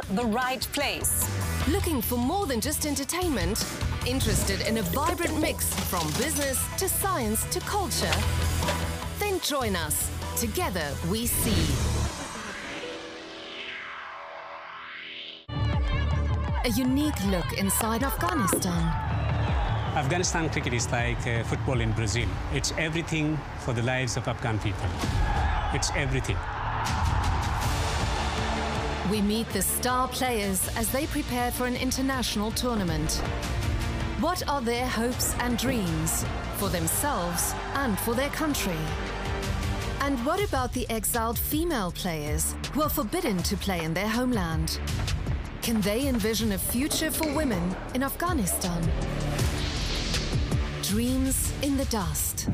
the right place. Looking for more than just entertainment? Interested in a vibrant mix from business to science to culture? Then join us. Together we see. A unique look inside Afghanistan. Afghanistan cricket is like football in Brazil. It's everything for the lives of Afghan people. It's everything. We meet the star players as they prepare for an international tournament. What are their hopes and dreams for themselves and for their country? And what about the exiled female players who are forbidden to play in their homeland? Can they envision a future for women in Afghanistan? Dreams in the dust.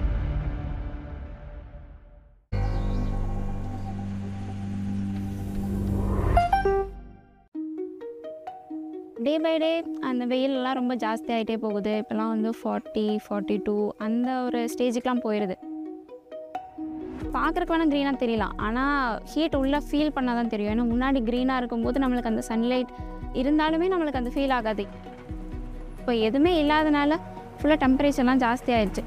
Day by day அந்த வெயிலெலாம் ரொம்ப ஜாஸ்தி ஆகிட்டே போகுது. இப்போலாம் வந்து 40, 42 அந்த ஒரு ஸ்டேஜுக்கெலாம் போயிடுது. பார்க்குறக்கு வேணால் க்ரீனாக தெரியலாம், ஆனால் ஹீட் உள்ளே ஃபீல் பண்ணால் தான் தெரியும். ஏன்னா முன்னாடி க்ரீனாக இருக்கும்போது நம்மளுக்கு அந்த சன்லைட் இருந்தாலுமே நம்மளுக்கு அந்த ஃபீல் ஆகாது. இப்போ எதுவுமே இல்லாதனால ஃபுல்லாக டெம்பரேச்சர்லாம் ஜாஸ்தி ஆயிடுச்சு.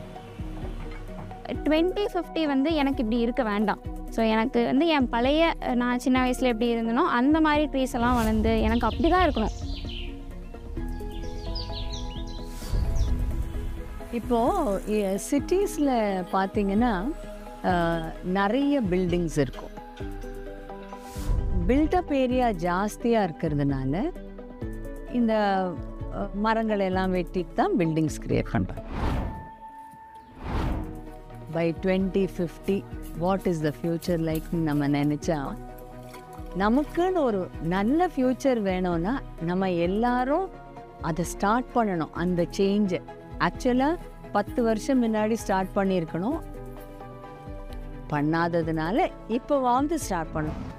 2050 வந்து எனக்கு இப்படி இருக்க வேண்டாம். ஸோ எனக்கு வந்து என் பழைய நான் சின்ன வயசில் எப்படி இருந்தனோ அந்த மாதிரி ட்ரீஸ் எல்லாம் வளர்ந்து எனக்கு அப்படி தான் இருக்கணும். இப்போது சிட்டிஸில் பார்த்தீங்கன்னா நிறைய பில்டிங்ஸ் இருக்கும். பில்டப் ஏரியா ஜாஸ்தியாக இருக்கிறதுனால இந்த மரங்கள் எல்லாம் வெட்டிட்டு தான் பில்டிங்ஸ் கிரியேட் பண்ணுறாங்க. By 2050 what is the future லைக்னு நம்ம நினச்சா, நமக்குன்னு ஒரு நல்ல ஃப்யூச்சர் வேணும்னா நம்ம எல்லாரும் அதை ஸ்டார்ட் பண்ணணும். அந்த சேஞ்சை ஆக்சுவலாக 10 வருஷம் முன்னாடி ஸ்டார்ட் பண்ணியிருக்கணும். பண்ணாததுனால இப்போ வந்து ஸ்டார்ட் பண்ணணும்.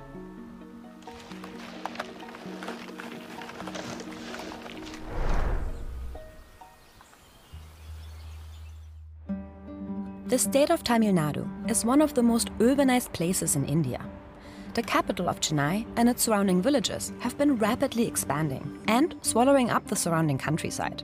The state of Tamil Nadu is one of the most urbanized places in India. The capital of Chennai and its surrounding villages have been rapidly expanding and swallowing up the surrounding countryside.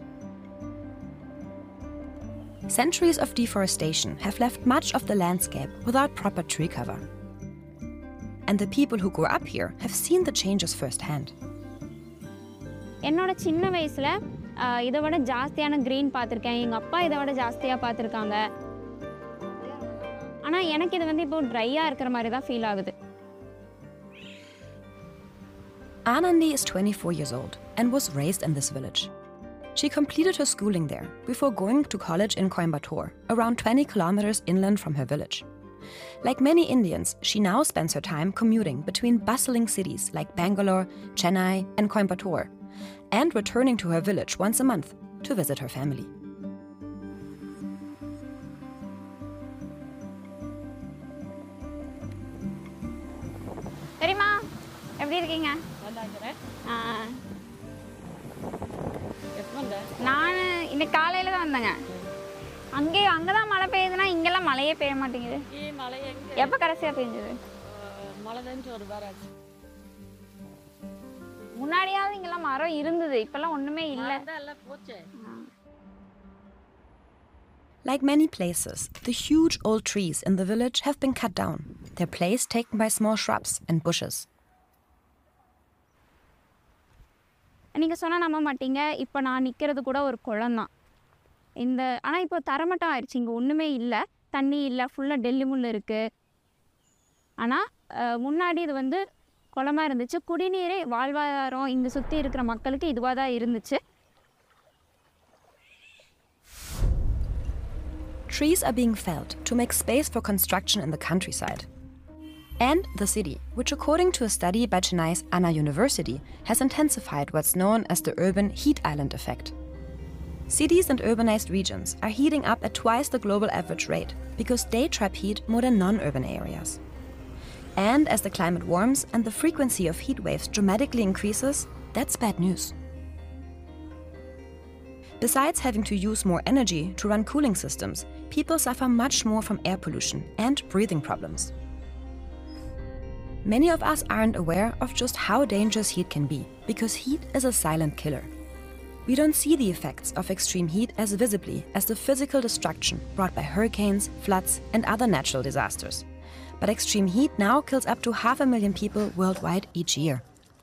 Centuries of deforestation have left much of the landscape without proper tree cover. And the people who grew up here have seen the changes firsthand. என்னோட சின்ன வயசில் இதை விட ஜாஸ்தியான green பார்த்துருக்கேன். எங்கள் அப்பா இதை விட ஜாஸ்தியாக பார்த்துருக்காங்க. ஆனால் எனக்கு இது வந்து இப்போ ட்ரையாக இருக்கிற மாதிரி தான் ஃபீல் ஆகுது. Anandi is 24 years old and was raised in this village. She completed her schooling there before going to college in Coimbatore, around 20 kilometers inland from her village. Like many Indians, she now spends her time commuting between bustling cities like Bangalore, Chennai, and Coimbatore, and returning to her village once a month to visit her family. சரிம்மா, எப்படி இருக்கீங்க? நான் இன்னைக்கு காலையில் தான் வந்தேங்க. அங்கே தான் மழை பெய்யுதுன்னா இங்கெல்லாம் மழையே பெய்ய மாட்டேங்குது. எப்போ கடைசியாக பெய்ஞ்சது? மழை தான் ஒரு வாராச்சு. முன்னாடியாவது இங்கெல்லாம் மரம் இருந்தது, இப்பெல்லாம் ஒன்றுமே இல்லை. Like many places, the huge old trees in the village have been cut down, their place taken by small shrubs and bushes. நீங்கள் சொன்னால் நம்ப மாட்டீங்க, இப்போ நான் நிற்கிறது கூட ஒரு குளம் தான். ஆனால் இப்போ தரமட்டம் ஆயிடுச்சு, இங்கே ஒன்றுமே இல்லை, தண்ணி இல்லை, ஃபுல்லாக டெல்லி முள் இருக்குது. ஆனால் முன்னாடி இது வந்து குளமாக இருந்துச்சு. குடிநீரே வாழ்வாதாரம் இங்கே சுற்றி இருக்கிற மக்களுக்கு இதுவாக தான் இருந்துச்சு. Trees are being felled to make space for construction in the countryside. And the city, which according to a study by Chennai's Anna University, has intensified what's known as the urban heat island effect. Cities and urbanized regions are heating up at twice the global average rate because they trap heat more than non-urban areas. And as the climate warms and the frequency of heat waves dramatically increases, that's bad news. Besides having to use more energy to run cooling systems, people suffer much more from air pollution and breathing problems. Many of us aren't aware of just how dangerous heat can be, because heat is a silent killer. We don't see the effects of extreme heat as visibly as the physical destruction brought by hurricanes, floods, and other natural disasters. But extreme heat now kills up to 500,000 people worldwide each year.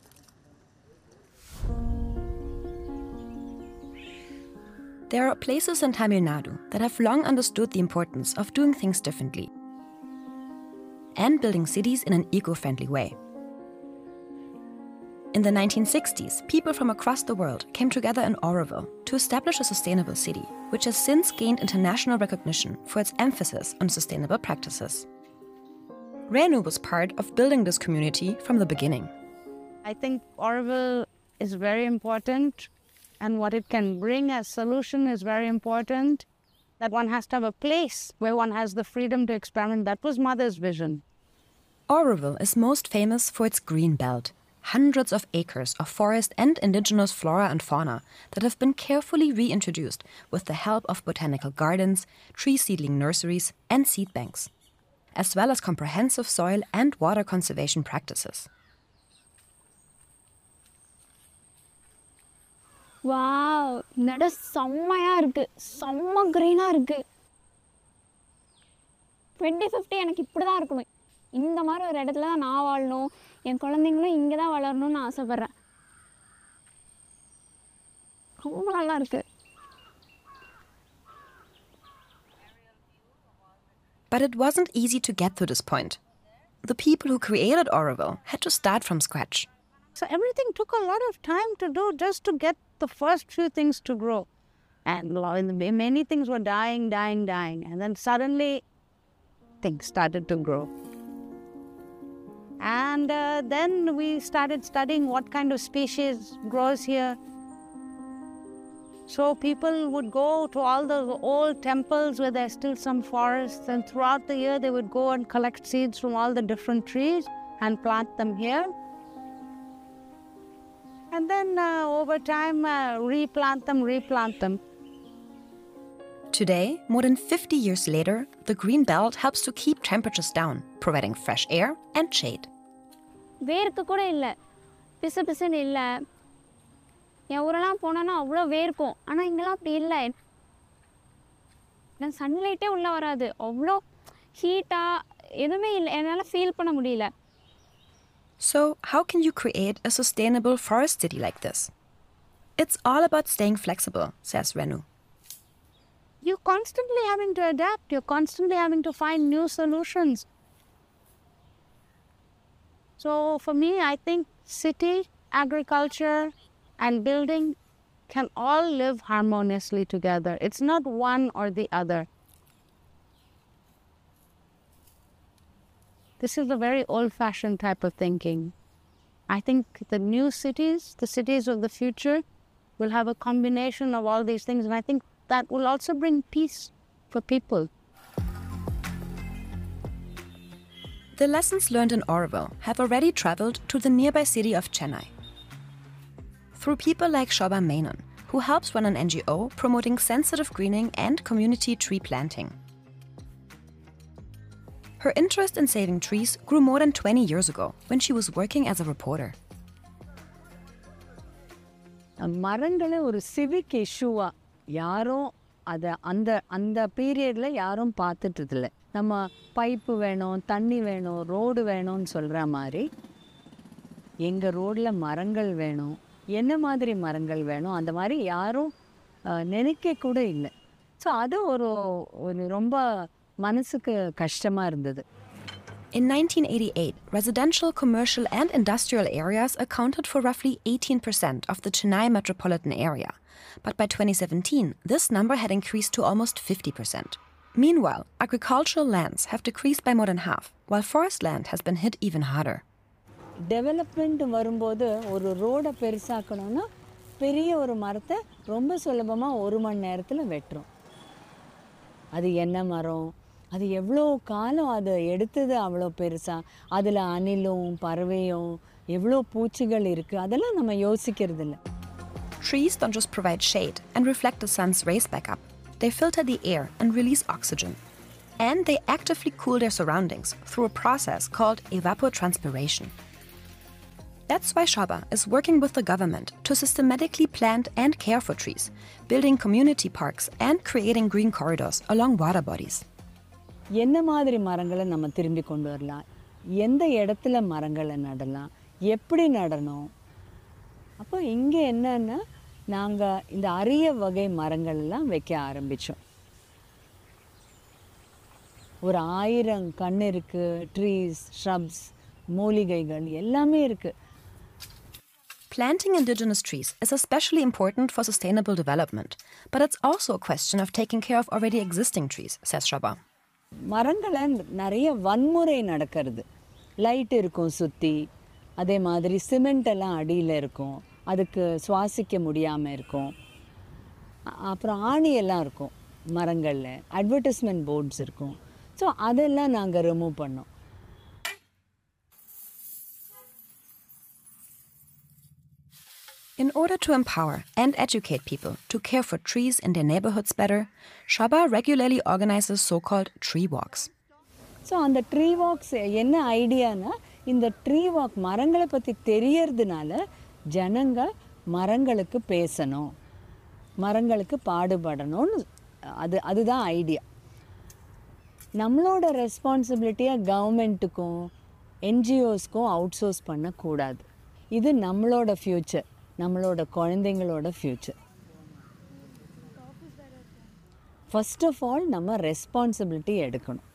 There are places in Tamil Nadu that have long understood the importance of doing things differently and building cities in an eco-friendly way. In the 1960s, people from across the world came together in Oroville to establish a sustainable city, which has since gained international recognition for its emphasis on sustainable practices. Renu was part of building this community from the beginning. I think Oroville is very important, and what it can bring as solution is very important. That one has to have a place where one has the freedom to experiment. That was Mother's vision. Oroville is most famous for its green belt. Hundreds of acres of forest and indigenous flora and fauna that have been carefully reintroduced with the help of botanical gardens, tree seedling nurseries, and seed banks, as well as comprehensive soil and water conservation practices. Wow, நட செம்மையாக இருக்குது, செம்ம க்ரீனாக இருக்குது. 2050 எனக்கு இப்படி தான் இருக்கணும். இந்த மாதிரி ஒரு இடத்துல தான் நான் வாழணும், என் குழந்தைங்களும் இங்கே தான் வளரணும்னு ஆசைப்பட்றேன். ரொம்ப நல்லா இருக்குது. But it wasn't easy to get to this point. The people who created Oroville had to start from scratch. So everything took a lot of time to do just to get the first few things to grow. And many things were dying. And then suddenly things started to grow. And then we started studying what kind of species grows here. So people would go to all the old temples where there's still some forests, and throughout the year they would go and collect seeds from all the different trees and plant them here. And then over time, replant them. Today, more than 50 years later, the green belt helps to keep temperatures down, providing fresh air and shade. வேர்க்க கூட இல்லை, பிசு பிசுன்னு இல்லை. என் ஊரெல்லாம் போனோன்னா அவ்வளோ வேர்க்கும், ஆனால் இங்கெல்லாம் அப்படி இல்லை. சன்லைட்டே உள்ளே வராது, அவ்வளோ ஹீட்டாக எதுவுமே இல்லை, என்னால் ஃபீல் பண்ண முடியல. So, how can you create a sustainable forest city like this? It's all about staying flexible, says Renu. You're constantly having to adapt. You're constantly having to find new solutions. So, for me, I think city, agriculture, and building can all live harmoniously together. It's not one or the other. This is a very old-fashioned type of thinking. I think the new cities, the cities of the future, will have a combination of all these things, and I think that will also bring peace for people. The lessons learned in Oroville have already traveled to the nearby city of Chennai. Through people like Shobha Menon, who helps run an NGO promoting sensitive greening and community tree planting. Her interest in saving trees grew more than 20 years ago when she was working as a reporter. மரங்களை ஒரு civic இஷ்யூவாக யாரும் அதை அந்த பீரியடில் யாரும் பார்த்துட்டதில்ல. நம்ம pipe வேணும், தண்ணி வேணும், ரோடு வேணும்னு சொல்கிற மாதிரி எங்கள் ரோடில் மரங்கள் வேணும், என்ன மாதிரி மரங்கள் வேணும், அந்த மாதிரி யாரும் நினைக்க கூட இல்லை. ஸோ அது ஒரு ரொம்ப மனசுக்கு கஷ்டமாக இருந்தது. In 1988, residential, commercial and industrial areas accounted for roughly 18% of the Chennai metropolitan area. But by 2017, this number had increased to almost 50%. Meanwhile, agricultural lands have decreased by more than half, while forest land has been hit even harder. Development வரும்போது ஒரு ரோடை பெருசாக்கணும்னா பெரிய ஒரு மரத்தை ரொம்ப சுலபமாக 1 மணி நேரத்தில் வெட்டுறோம். அது என்ன மரம், அது எவ்வளோ காலம் அது எடுத்தது, அவ்வளோ பெருசாக அதில் அணிலும் பறவையும் எவ்வளோ பூச்சிகள் இருக்குது, அதெல்லாம் நம்ம யோசிக்கிறது இல்லை. Trees don't just provide shade and reflect the sun's rays back up. They filter the air and release oxygen. And they actively cool their surroundings through a process called evapotranspiration. That's why Shaba is working with the government to systematically plant and care for trees, building community parks and creating green corridors along water bodies. என்ன மாதிரி மரங்களை நம்ம திரும்பி கொண்டு வரலாம், எந்த இடத்துல மரங்களை நடலாம், எப்படி நடணும். அப்போ இங்கே என்னன்னா நாங்கள் இந்த அரிய வகை மரங்கள்லாம் வைக்க ஆரம்பித்தோம். ஒரு 1000 கன்று இருக்குது, ட்ரீஸ், ஷ்ரப்ஸ், மூலிகைகள் எல்லாமே இருக்குது. Planting indigenous trees is especially important for sustainable development, but it's also a question of taking care of already existing trees, says Shaba. மரங்களை நிறைய வன்முறை நடக்கிறது. லைட் இருக்கும் சுற்றி, அதே மாதிரி சிமெண்ட் எல்லாம் அடியில் இருக்கும், அதுக்கு சுவாசிக்க முடியாமல் இருக்கும். அப்புறம் ஆணியெல்லாம் இருக்கும் மரங்களில், அட்வர்டைஸ்மெண்ட் போர்ட்ஸ் இருக்கும். ஸோ அதெல்லாம் நாங்கள் ரிமூவ் பண்ணோம். In order to empower and educate people to care for trees in their neighborhoods better, Shaba regularly organizes so-called tree walks. So அந்த ட்ரீ வாக்ஸ் என்ன ஐடியானா, இந்த ட்ரீ வாக் மரங்களை பற்றி தெரியறதுனால ஜனங்கள் மரங்களுக்கு பேசணும், மரங்களுக்கு பாடுபடணும்னு அதுதான் ஐடியா. நம்மளோட ரெஸ்பான்சிபிலிட்டியாக கவர்மெண்ட்டுக்கும் என்ஜிஓஸ்க்கும் அவுட் சோர்ஸ் பண்ணக்கூடாது. இது நம்மளோட ஃப்யூச்சர், நம்மளோட குழந்தைங்களோட ஃப்யூச்சர். ஃபர்ஸ்ட் ஆஃப் ஆல் நம்ம ரெஸ்பான்சிபிலிட்டி எடுக்கணும்.